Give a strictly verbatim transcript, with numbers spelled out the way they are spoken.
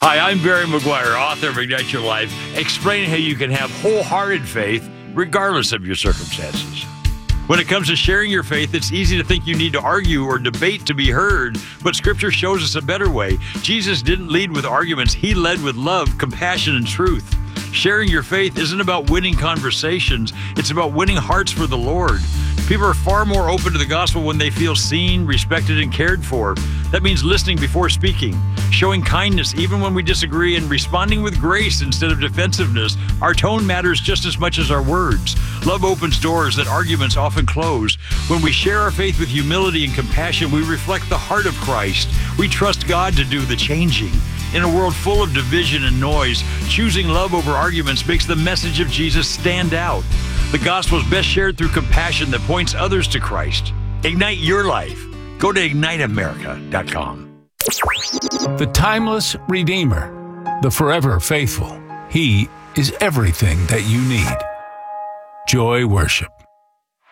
Hi, I'm Barry McGuire, author of Ignite Your Life, explaining how you can have wholehearted faith regardless of your circumstances. When it comes to sharing your faith, it's easy to think you need to argue or debate to be heard, but Scripture shows us a better way. Jesus didn't lead with arguments. He led with love, compassion, and truth. Sharing your faith isn't about winning conversations. It's about winning hearts for the Lord. People are far more open to the gospel when they feel seen, respected, and cared for. That means listening before speaking, showing kindness even when we disagree, and responding with grace instead of defensiveness. Our tone matters just as much as our words. Love opens doors that arguments often close. When we share our faith with humility and compassion, we reflect the heart of Christ. We trust God to do the changing. In a world full of division and noise, choosing love over arguments makes the message of Jesus stand out. The gospel is best shared through compassion that points others to Christ. Ignite your life. Go to ignite america dot com. The timeless Redeemer, the forever faithful. He is everything that you need. Joy Worship.